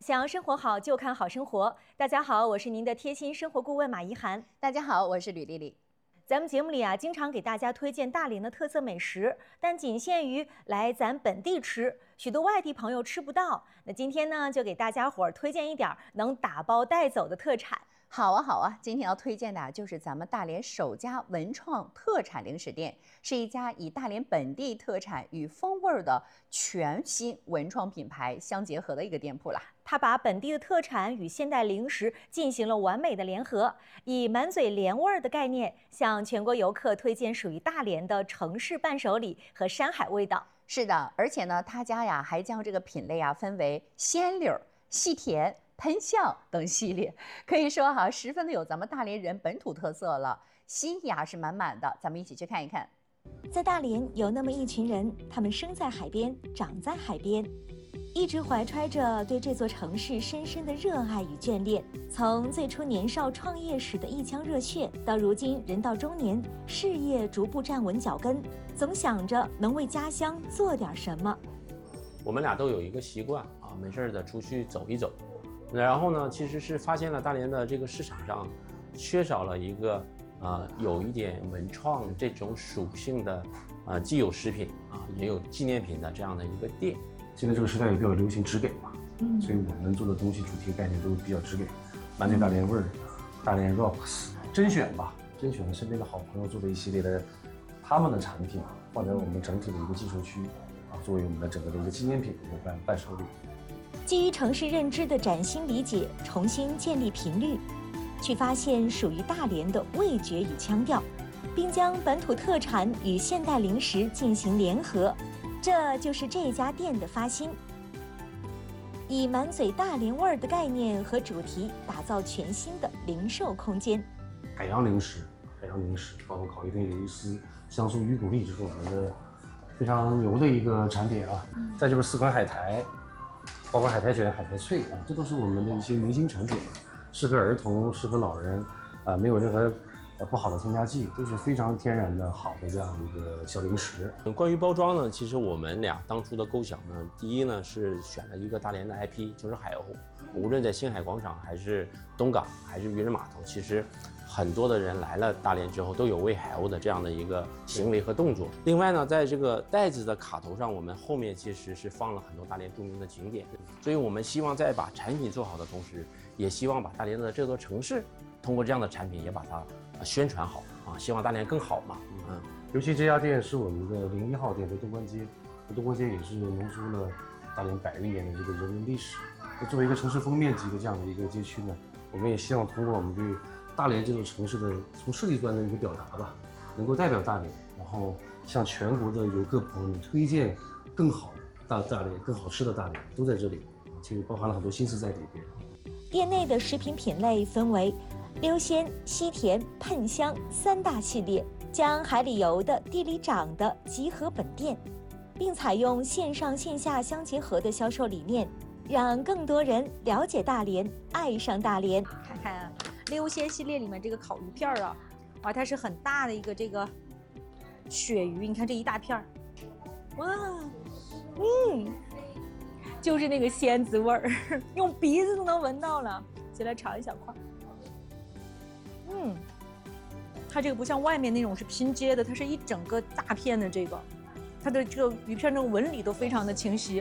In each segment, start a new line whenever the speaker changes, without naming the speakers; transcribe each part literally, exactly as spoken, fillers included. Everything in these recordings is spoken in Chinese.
想要生活好，就看好生活。大家好，我是您的贴心生活顾问马怡涵。
大家好，我是吕丽丽。
咱们节目里啊，经常给大家推荐大连的特色美食，但仅限于来咱本地吃，许多外地朋友吃不到。那今天呢，就给大家伙儿推荐一点能打包带走的特产。
好啊，好啊，今天要推荐的就是咱们大连首家文创特产零食店，是一家以大连本地特产与风味的全新文创品牌相结合的一个店铺啦。
它把本地的特产与现代零食进行了完美的联合，以满嘴连味儿的概念，向全国游客推荐属于大连的城市伴手礼和山海味道。
是的，而且呢，他家呀还将这个品类啊分为鲜柳、细甜、喷香等系列，可以说哈、啊，十分的有咱们大连人本土特色了，心意啊是满满的。咱们一起去看一看。
在大连有那么一群人，他们生在海边，长在海边，一直怀揣着对这座城市深深的热爱与眷恋。从最初年少创业时的一腔热血，到如今人到中年，事业逐步站稳脚跟，总想着能为家乡做点什么。
我们俩都有一个习惯啊，没事的出去走一走。然后呢，其实是发现了大连的这个市场上缺少了一个啊、呃、有一点文创这种属性的啊、呃、既有食品啊也有纪念品的这样的一个店。
现在这个时代也比较流行直给嘛，嗯，所以我们做的东西主题概念都比较直给，满嘴大连味儿，大连 rocks， 甄选吧，甄选了身边的好朋友做的一系列的他们的产品，放在我们整体的一个技术区啊，作为我们的整个的一个纪念品一个伴伴手礼。
基于城市认知的崭新理解，重新建立频率，去发现属于大连的味觉与腔调，并将本土特产与现代零食进行联合，这就是这家店的发心。以满嘴大连味儿的概念和主题，打造全新的零售空间。
海洋零食，海洋零食，包括烤鱼丁、鱿鱼丝、香酥鱼骨粒，这是我们的非常牛的一个产品啊。嗯、再就是四款海苔。包括海苔卷、海苔脆啊，这都是我们的一些明星产品，适合儿童、适合老人，啊，没有任何呃不好的添加剂，都是非常天然的好的这样一个小零食。
关于包装呢，其实我们俩当初的构想呢，第一呢是选了一个大连的 I P， 就是海鸥，无论在星海广场还是东港还是渔人码头，其实很多的人来了大连之后都有喂海鸥的这样的一个行为和动作。另外呢，在这个袋子的卡头上，我们后面其实是放了很多大连著名的景点，所以我们希望在把产品做好的同时，也希望把大连的这座城市通过这样的产品也把它宣传好啊，希望大连更好嘛。嗯，
尤其这家店是我们的零一号店，在东关街，东关街也是浓缩了大连百余年的这个人文历史。作为一个城市封面级的这样的一个街区呢，我们也希望通过我们对大连这座城市的从设计端的一个表达吧，能够代表大连，然后向全国的游客朋友们推荐更好大大连、更好吃的大连都在这里，其实包含了很多心思在里边。
店内的食品品类分为溜鲜、西甜、喷香三大系列，将海里游的、地里长的集合本店，并采用线上线下相结合的销售理念，让更多人了解大连，爱上大连。看看啊，溜鲜系列里面这个烤鱼片啊，哇，它是很大的一个这个鳕鱼，你看这一大片儿，哇，嗯，就是那个鲜滋味儿，用鼻子都能闻到了。先来尝一小块，嗯，它这个不像外面那种是拼接的，它是一整个大片的这个，它的这个鱼片这个纹理都非常的清晰，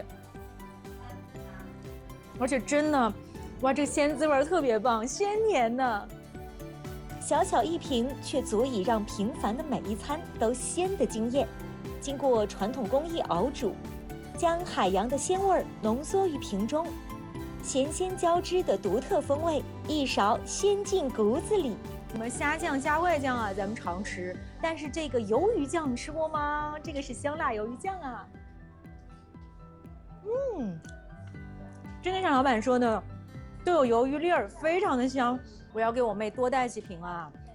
而且真的，哇，这个鲜滋味特别棒，鲜甜的。小小一瓶，却足以让平凡的每一餐都鲜得惊艳。经过传统工艺熬煮，将海洋的鲜味浓缩于瓶中，咸鲜交织的独特风味，一勺鲜进骨子里。我们虾酱加外酱啊，咱们常吃，但是这个鱿鱼酱你吃过吗？这个是香辣鱿鱼酱啊。嗯，真的像老板说的，都有鱿鱼粒儿，非常的香。我要给我妹多带几瓶啊，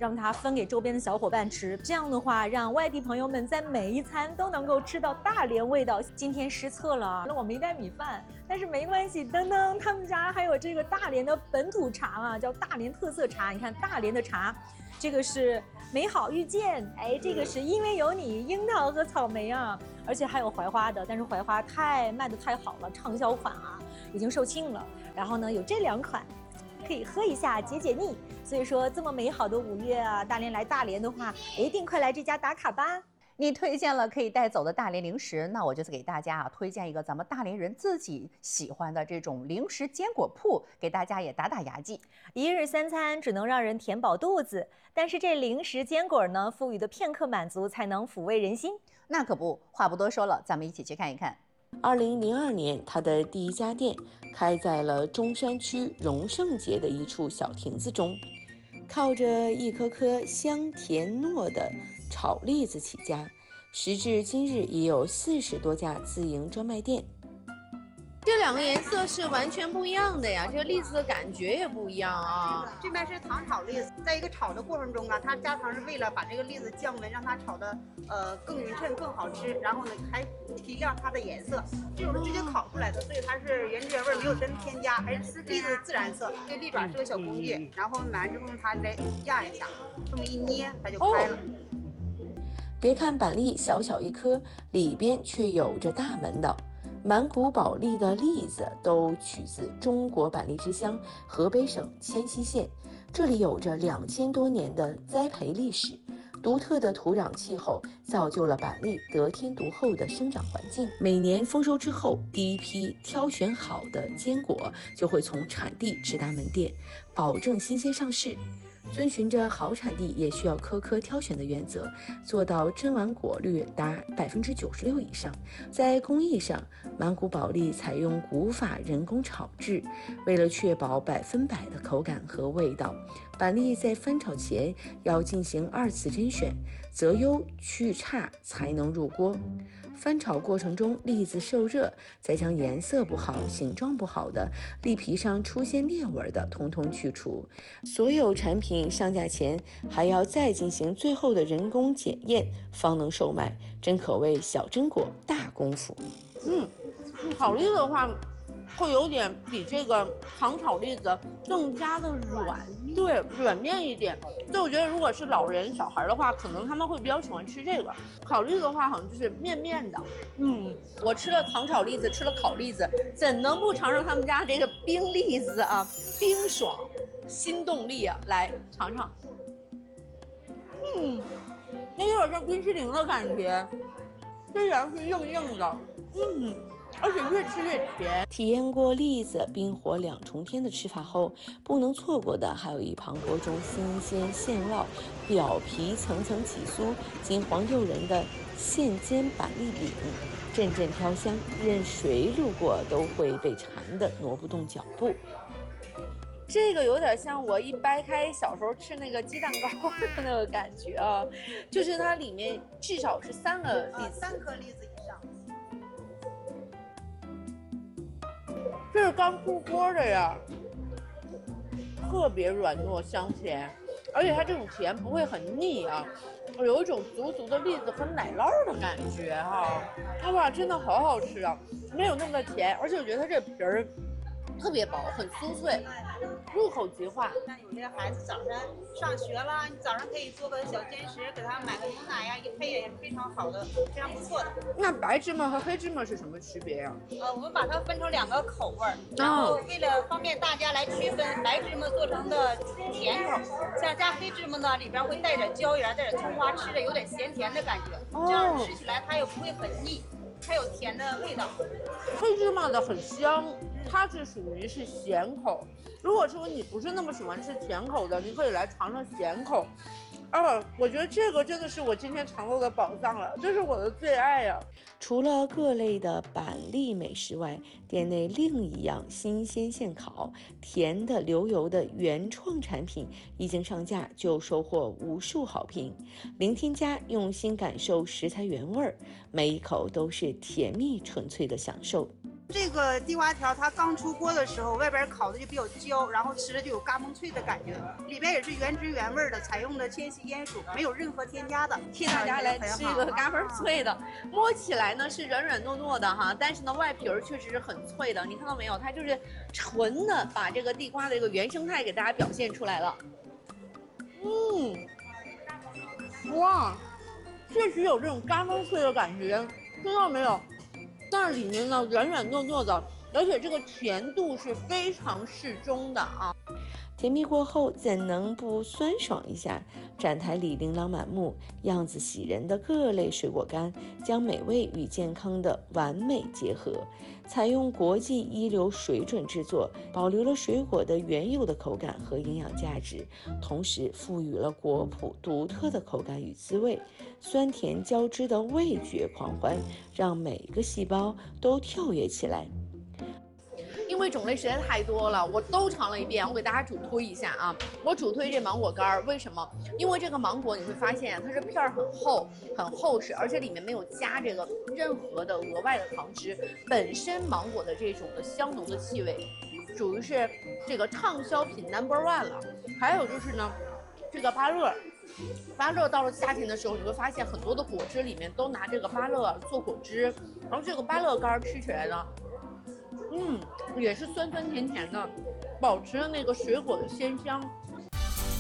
让它分给周边的小伙伴吃。这样的话，让外地朋友们在每一餐都能够吃到大连味道。今天失策了，那我没带米饭，但是没关系，噔噔，他们家还有这个大连的本土茶啊，叫大连特色茶。你看大连的茶，这个是美好遇见，哎，这个是因为有你，樱桃和草莓啊，而且还有槐花的，但是槐花太卖得太好了，畅销款啊，已经售罄了。然后呢，有这两款。可以喝一下解解腻，所以说这么美好的五月啊，大连来大连的话，一定快来这家打卡吧。
你推荐了可以带走的大连零食，那我就是给大家啊推荐一个咱们大连人自己喜欢的这种零食坚果铺，给大家也打打牙祭。
一日三餐只能让人填饱肚子，但是这零食坚果呢，赋予的片刻满足才能抚慰人心。
那可不，话不多说了，咱们一起去看一看。
二零零二年，他的第一家店开在了中山区荣盛街的一处小亭子中，靠着一颗颗香甜糯的炒栗子起家，时至今日已有四十多家自营专卖店。
这两个颜色是完全不一样的呀，这个栗子的感觉也不一样啊。
这边是糖炒栗子，在一个炒的过程中啊，它加糖是为了把这个栗子降温，让它炒的呃更匀称、更好吃。然后呢，还提亮它的颜色。这种是直接烤出来的，所以它是原汁原味，没有什么添加，还是栗子自然色。这栗爪是个小工具，然后买完之后它再压一下，这么一捏它就开了。
哦、别看板栗小小一颗，里边却有着大门道。满谷保利的栗子都取自中国板栗之乡河北省迁西县，这里有着两千多年的栽培历史，独特的土壤气候造就了板栗得天独厚的生长环境。每年丰收之后，第一批挑选好的坚果就会从产地直达门店，保证新鲜上市。遵循着好产地也需要颗颗挑选的原则，做到真完果率达百分之九十六以上。在工艺上，满谷保利采用古法人工炒制，为了确保百分百的口感和味道，板栗在翻炒前要进行二次甄选，择优去差才能入锅。翻炒过程中，栗子受热，再将颜色不好、形状不好的、栗皮上出现裂纹的，统统去除。所有产品上架前还要再进行最后的人工检验，方能售卖，真可谓小榛果大功夫。
嗯，炒栗子的话，会有点比这个糖炒栗子更加的软，对，软面一点。所以我觉得，如果是老人、小孩的话，可能他们会比较喜欢吃这个。烤栗子的话，好像就是面面的。嗯，我吃了糖炒栗子，吃了烤栗子，怎能不尝尝他们家这个冰栗子啊？冰爽，新动力啊！来尝尝。嗯，那有点像冰淇淋的感觉，虽然是硬硬的，嗯。而且越吃越甜。
体验过栗子冰火两重天的吃法后，不能错过的还有一旁锅中新鲜现烙、表皮层层起酥、金黄诱人的现煎板栗饼，阵阵飘香，任谁路过都会被馋得挪不动脚步。
这个有点像我一掰开小时候吃那个鸡蛋糕的那个感觉啊，就是它里面至少是三个栗子，
三颗栗子以上。
这是刚出锅的呀，特别软糯香甜，而且它这种甜不会很腻啊，有一种足足的栗子和奶酪的感觉哈、啊，哇，真的好好吃啊，没有那么的甜，而且我觉得它这皮儿特别薄，很酥脆，入口即化。
像有些孩子早上上学了，你早上可以做个小兼食，给他买个牛奶呀，一配也是非常好的，非常不错的。
那白芝麻和黑芝麻是什么区别呀、
啊？呃，我们把它分成两个口味儿，然后为了方便大家来区分，白芝麻做成的甜口，像加黑芝麻呢，里边会带点椒盐，带点葱花，吃着有点咸甜的感觉，这样吃起来它也不会很腻。它有甜的味道，
黑芝麻的很香，它是属于是咸口。如果说你不是那么喜欢吃甜口的，你可以来尝尝咸口。啊，我觉得这个真的是我今天尝到的宝藏了，这是我的最爱呀、啊。
除了各类的板栗美食外，店内另一样新鲜现烤、甜的流油的原创产品一经上架就收获无数好评。零添加，用心感受食材原味儿，每一口都是甜蜜纯粹的享受。
这个地瓜条它刚出锅的时候，外边烤的就比较焦，然后吃着就有嘎嘣脆的感觉，里边也是原汁原味的，采用的千禧烟薯，没有任何添加的。
替大家来吃一个嘎嘣脆的，摸起来呢是软软糯糯的哈，但是呢外皮儿确实是很脆的，你看到没有？它就是纯的把这个地瓜的这个原生态给大家表现出来了。嗯，哇，确实有这种嘎嘣脆的感觉，听到没有？但是里面呢软软糯糯的，而且这个甜度是非常适中的啊。
甜蜜过后，怎能不酸爽一下？展台里琳琅满目、样子喜人的各类水果干，将美味与健康的完美结合。采用国际一流水准制作，保留了水果的原有的口感和营养价值，同时赋予了果脯独特的口感与滋味，酸甜交织的味觉狂欢，让每个细胞都跳跃起来。
因为种类实在太多了，我都尝了一遍。我给大家主推一下啊，我主推这芒果干儿，为什么？因为这个芒果你会发现它是片儿很厚、很厚实，而且里面没有加这个任何的额外的糖汁，本身芒果的这种的香浓的气味，属于是这个畅销品 number one 了。还有就是呢，这个芭乐。芭乐到了夏天的时候，你会发现很多的果汁里面都拿这个芭乐做果汁，然后这个芭乐干吃起来呢，嗯，也是酸酸甜甜的，保持了那个水果的鲜香。